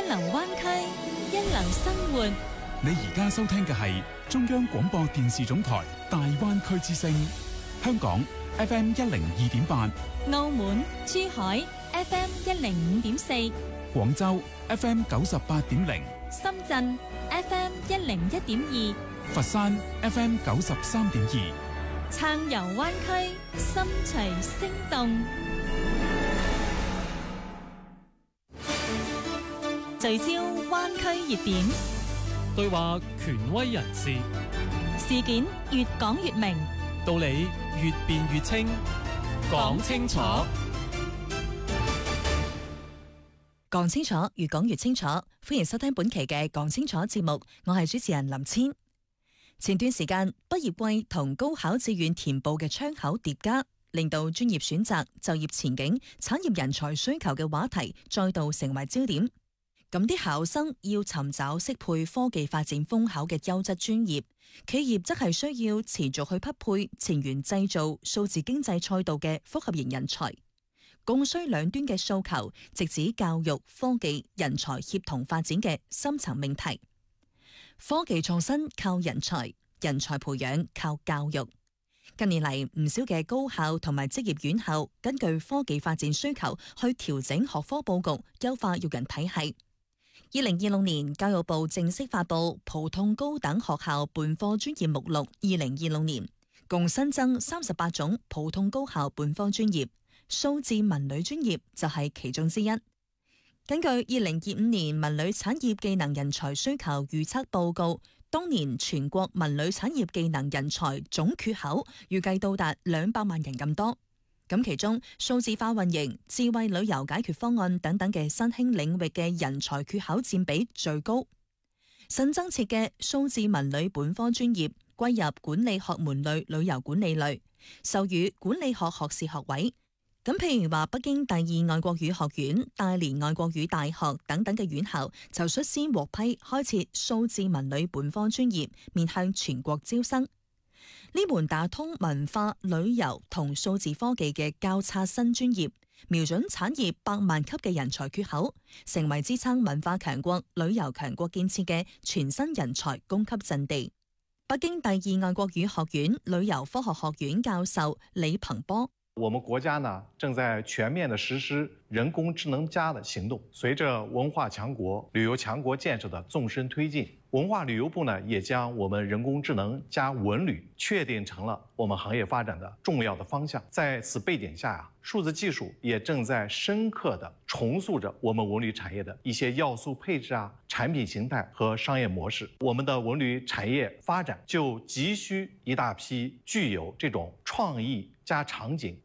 流灣區，一流生活。 你而家收聽嘅係中央廣播電視總台大灣區之聲，香港 FM 102.8， 澳門、珠海 FM 105.4， 廣州 FM 98.0， 深圳 FM 101.2， 佛山 FM 93.2。 撐遊灣區，心隨聲動。聚焦灣區熱點， 對話權威人士， 事件越講越明， 道理越辯越清，講清楚。 講清楚，越講越清楚。歡迎收聽本期嘅講清楚節目，我係主持人林千。前段時間畢業季同高考志願填報嘅窗口疊加，令到專業選擇、就業前景、產業人才需求嘅話題再度成為焦點。咁啲考生要尋找適配科技發展風口嘅優質專業，企業則係需要持續去匹配前沿製造、數字經濟賽道嘅複合型人才，供需兩端嘅訴求，直指教育、科技、人才協同發展嘅深層命題。科技創新靠人才，人才培養靠教育。近年嚟，唔少嘅高校同埋職業院校根據科技發展需求去調整學科佈局，優化育人體系。2026年，教育部正式發布普通高等學校本科專業目錄，2026年共新增38種普通高校本科專業，數字文旅專業就係其中之一。根據2025年文旅產業技能人才需求預測報告，當年全國文旅產業技能人才總缺口預計到達200萬人咁多。咁其中數字化運營、智慧旅遊解決方案等等嘅新興領域嘅人才缺口佔比最高。新增設嘅數字文旅本科專業歸入管理學門類旅遊管理類，授予管理學學士學位。咁譬如話北京第二外國語學院、大連外國語大學等等嘅院校就率先獲批開設數字文旅本科專業，面向全國招生。呢門打通文化、旅遊同數字科技嘅交叉新專業，瞄準產業100萬級嘅人才缺口，成為支撐文化強國、旅遊強國建設嘅全新人才供給陣地。北京第二外國語學院旅遊科學學院教授李鵬波： 我們國家呢正在全面的實施人工智能+的行動，隨着文化強國、旅遊強國建設的縱深推進，文化旅遊部呢也將我們人工智能加文旅確定成了我們行業發展的重要的方向。在此背景下數字技術也正在深刻地重塑着我們文旅產業的一些要素配置產品形態和商業模式。我們的文旅產業發展就急需一大批具有這種創意加場景